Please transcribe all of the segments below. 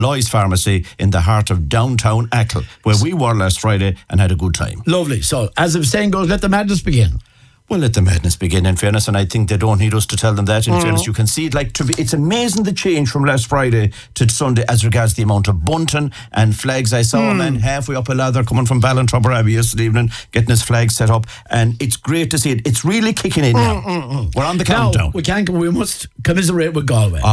Loy's Pharmacy in the heart of downtown Achill, where we were last Friday and had a good time. Lovely. So, as the saying goes, let the madness begin. Well, let the madness begin, in fairness, and I think they don't need us to tell them that. In fairness, you can see it it's amazing the change from last Friday to Sunday as regards the amount of bunting and flags. I saw a man halfway up a ladder coming from Ballintrubber Abbey yesterday evening, getting his flag set up, and it's great to see it. It's really kicking in now. We're on the countdown. We must commiserate with Galway.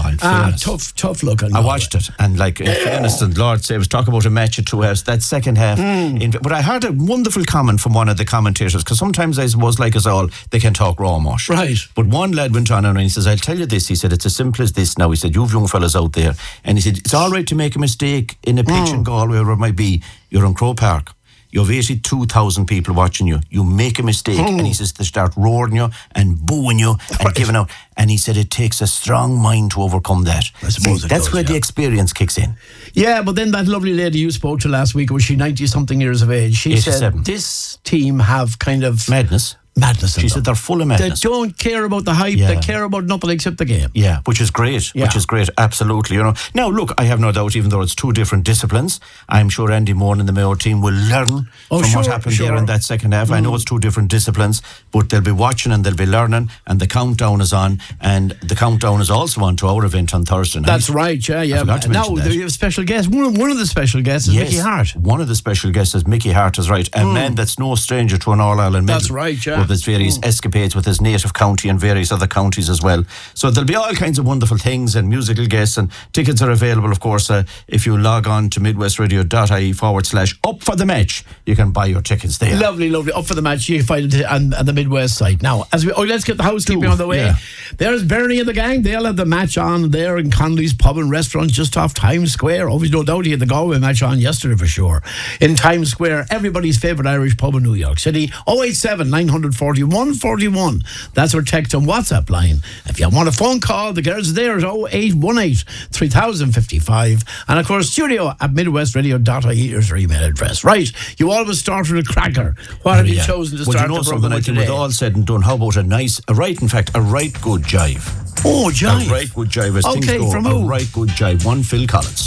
Tough look on Galway. I watched it, and in fairness, and Lord save us, talk about a match at two halves. That second half, but I heard a wonderful comment from one of the commentators, because sometimes I suppose us all, they can talk raw mush. Right. But one lad went on and he says, I'll tell you this. He said, it's as simple as this now. He said, you've young fellas out there. And he said, it's all right to make a mistake in a pitch in Galway, wherever it might be. You're in Croke Park. You have 82,000 people watching you. You make a mistake, and he says they start roaring you and booing you and giving out. And he said it takes a strong mind to overcome that. I suppose that's where the experience kicks in. Yeah, but then that lovely lady you spoke to last week, was she 90-something years of age? She 87. said this team have kind of madness. She said they're full of madness. They don't care about the hype. They care about nothing except the game. Yeah, which is great. Which is great, absolutely. Now, look, I have no doubt, even though it's two different disciplines, I'm sure Andy Moore and the Mayo team will learn from what happened there in that second half. I know it's two different disciplines, but they'll be watching and they'll be learning, and the countdown is on, and the countdown is also on to our event on Thursday night. That's right, yeah. Now, you have a special guest. One of the special guests is Mickey Hart. One of the special guests is Mickey Hart, is right. A man that's no stranger to an All-Ireland medal. That's right, yeah. With his various escapades with his native county and various other counties as well. So there'll be all kinds of wonderful things and musical guests, and tickets are available, of course, if you log on to midwestradio.ie/up for the match. You can buy your tickets there. Lovely. Up for the match. You can find it on the Midwest site. Now, let's get the housekeeping on the way. Yeah. There's Bernie and the gang. They'll have the match on there in Connolly's Pub and Restaurant just off Times Square. Obviously, no doubt he had the Galway match on yesterday for sure. In Times Square, everybody's favourite Irish pub in New York City. 087 941 41. That's our text and WhatsApp line. If you want a phone call, the girls are there at 0818 3055. And of course, studio@midwestradio.ie is our email address. Right, you always start with a cracker. What have you chosen to start the program with today? With all said and done, how about a right good jive? Oh, jive. A right good jive. Okay, from who? A right good jive. One Phil Collins.